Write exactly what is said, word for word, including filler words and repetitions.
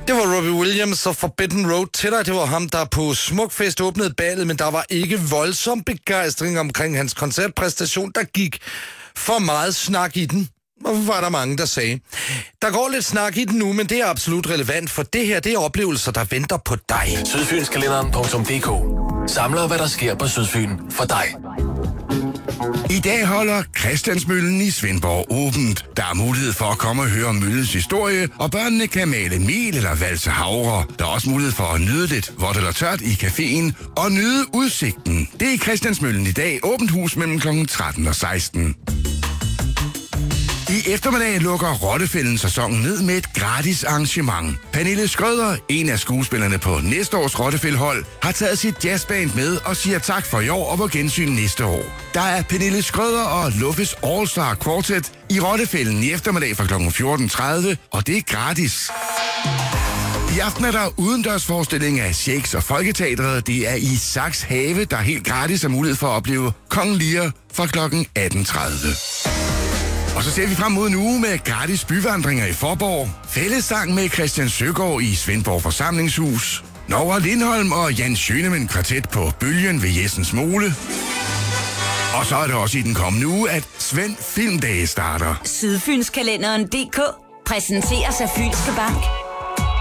Det var Robbie Williams og Forbidden Road til dig. Det var ham, der på Smukfest åbnede ballet, men der var ikke voldsom begejstring omkring hans koncertpræstation. Der gik for meget snak i den. Og var der mange, der sagde. Der går lidt snak i den nu, men det er absolut relevant, for det her, det er oplevelser, der venter på dig. Sydfynskalenderen punktum d k samler, hvad der sker på Sydfyn for dig. I dag holder Christiansmøllen i Svendborg åbent. Der er mulighed for at komme og høre møllens historie, og børnene kan male mel eller valse havre. Der er også mulighed for at nyde lidt vådt eller tørt i caféen og nyde udsigten. Det er i Christiansmøllen i dag, åbent hus mellem klokken tretten og seksten. I eftermiddag lukker Rottefælden sæsonen ned med et gratis arrangement. Pernille Skrøder, en af skuespillerne på næste års Rottefæld-hold, har taget sit jazzband med og siger tak for i år og på gensyn næste år. Der er Pernille Skrøder og Luffes All-Star Quartet i Rottefælden i eftermiddag fra klokken fjorten tredive, og det er gratis. I aften er der udendørsforestilling af Shakes og Folketeatret. Det er i Saks Have, der helt gratis er mulighed for at opleve Kong Lear fra klokken atten tredive. Og så ser vi frem mod en uge med gratis byvandringer i Forborg, fællessang med Christian Søgaard i Svendborg Forsamlingshus, Nora Lindholm og Jan Schønemann kvartet på Bølgen ved Jessens Mole. Og så er det også i den kommende uge, at Svend Filmdage starter. Sydfynskalenderen punktum d k præsenteres af Fynske Bank.